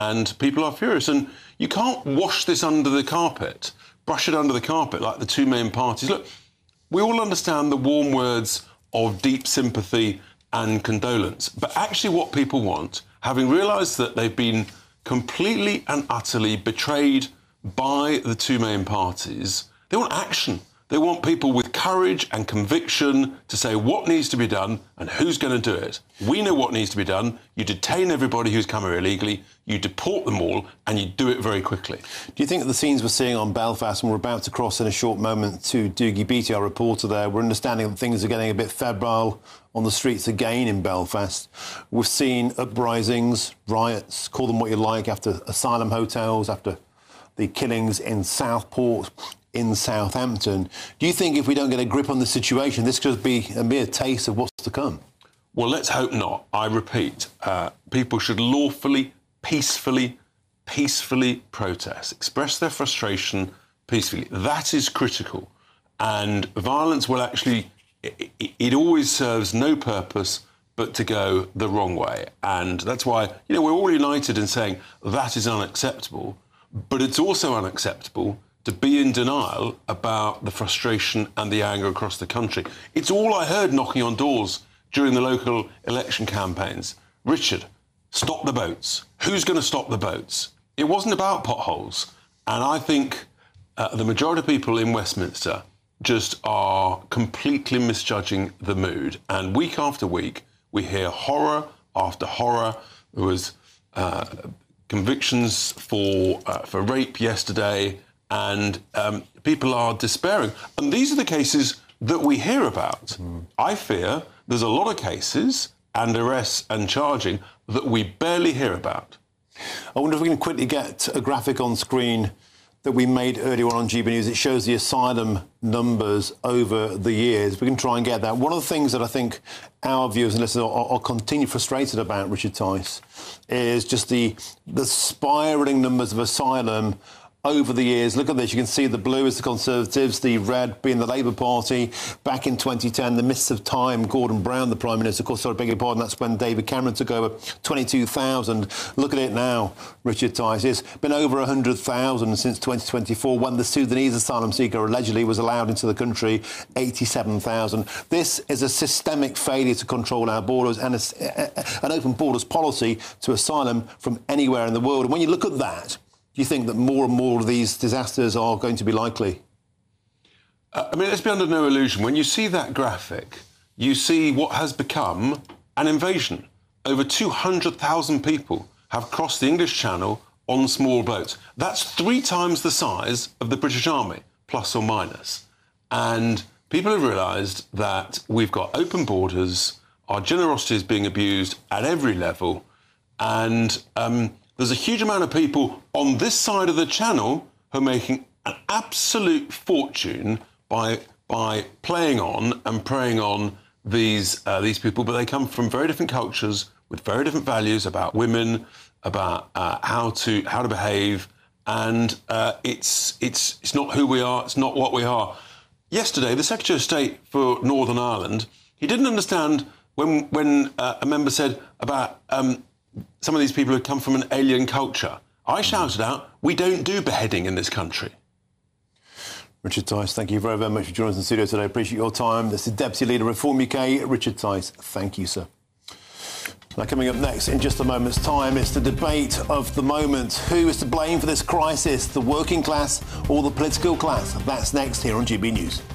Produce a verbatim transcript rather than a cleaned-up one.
and people are furious. And you can't wash this under the carpet, brush it under the carpet like the two main parties. Look, we all understand the warm words of deep sympathy and condolence, but actually what people want, having realised that they've been completely and utterly betrayed by the two main parties, they want action. They want people with courage and conviction to say what needs to be done and who's going to do it. We know what needs to be done. You detain everybody who's come here illegally, you deport them all, and you do it very quickly. Do you think that the scenes we're seeing on Belfast, and we're about to cross in a short moment to Dougie Beattie, our reporter there, we're understanding that things are getting a bit febrile on the streets again in Belfast. We've seen uprisings, riots, call them what you like, after asylum hotels, after the killings in Southport, in Southampton. Do you think if we don't get a grip on the situation, this could be a mere taste of what's to come? Well, let's hope not. I repeat, uh, people should lawfully, peacefully, peacefully protest, express their frustration peacefully. That is critical. And violence will actually, it, it, it always serves no purpose but to go the wrong way. And that's why, you know, we're all united in saying that is unacceptable, but it's also unacceptable to be in denial about the frustration and the anger across the country. It's all I heard knocking on doors during the local election campaigns. Richard, stop the boats. Who's going to stop the boats? It wasn't about potholes. And I think uh, the majority of people in Westminster just are completely misjudging the mood. And week after week, we hear horror after horror. There was uh, convictions for, uh, for rape yesterday, and um, people are despairing. And these are the cases that we hear about. Mm. I fear there's a lot of cases and arrests and charging that we barely hear about. I wonder if we can quickly get a graphic on screen that we made earlier on on G B News. It shows the asylum numbers over the years. We can try and get that. One of the things that I think our viewers and listeners are, are continue frustrated about, Richard Tice, is just the, the spiralling numbers of asylum over the years. Look at this. You can see the blue is the Conservatives, the red being the Labour Party. Back in twenty ten, the mists of time, Gordon Brown, the Prime Minister, of course, sorry, beg your pardon, that's when David Cameron took over, twenty-two thousand. Look at it now, Richard Tice. It's been over one hundred thousand since twenty twenty-four, when the Sudanese asylum seeker allegedly was allowed into the country, eighty-seven thousand. This is a systemic failure to control our borders and a, an open borders policy to asylum from anywhere in the world. And when you look at that, do you think that more and more of these disasters are going to be likely? Uh, I mean, let's be under no illusion. When you see that graphic, you see what has become an invasion. Over two hundred thousand people have crossed the English Channel on small boats. That's three times the size of the British Army, plus or minus. And people have realised that we've got open borders, our generosity is being abused at every level, and um, there's a huge amount of people on this side of the channel who are making an absolute fortune by by playing on and preying on these uh, these people, but they come from very different cultures with very different values about women, about uh, how to how to behave, and uh, it's it's it's not who we are, it's not what we are. Yesterday, the Secretary of State for Northern Ireland, he didn't understand when when uh, a member said about Um, some of these people had come from an alien culture. I shouted out, we don't do beheading in this country. Richard Tice, thank you very, very much for joining us in the studio today. I appreciate your time. This is Deputy Leader of Reform U K, Richard Tice. Thank you, sir. Now, coming up next in just a moment's time, it's the debate of the moment. Who is to blame for this crisis, the working class or the political class? That's next here on G B News.